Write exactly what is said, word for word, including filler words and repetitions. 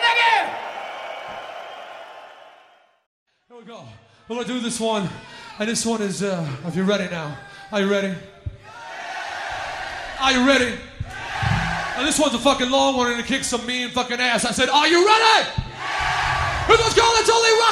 Here we go. We're gonna do this one, and this one is, uh, if you're ready now. Are you ready? Are you ready? And this one's a fucking long one and it kicks some mean fucking ass. I said, are you ready? This one's called It's Only Rock.